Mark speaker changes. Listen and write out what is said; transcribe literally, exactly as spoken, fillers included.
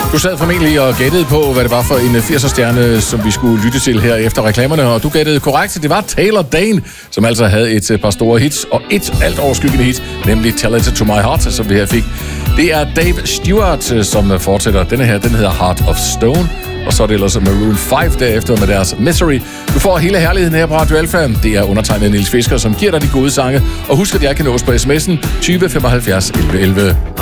Speaker 1: Du sad formentlig og gættede på, hvad det var for en firser-stjerne, som vi skulle lytte til her efter reklamerne, og du gættede korrekt. Det var Taylor Dane, som altså havde et par store hits, og et alt overskyggende hit, nemlig Tell It To My Heart, som vi her fik. Det er Dave Stewart, som fortsætter. Denne her, den hedder Heart of Stone, og så er det ellers Maroon fem derefter med deres Misery. Du får hele herligheden her på Radio Alfa. Det er undertegnet Niels Fisker, som giver dig de gode sange, og husk, at jeg kan nås på sms'en tyve femoghalvfjerds elleve elleve.